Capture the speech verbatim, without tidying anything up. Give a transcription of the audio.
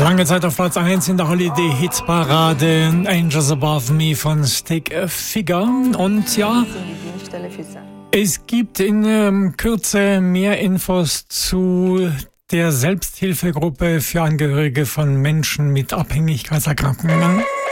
Lange Zeit auf Platz eins in der Holiday-Hit-Parade. Angels Above Me von Stick Figure. Und ja, es gibt in ähm, Kürze mehr Infos zu der Selbsthilfegruppe für Angehörige von Menschen mit Abhängigkeitserkrankungen.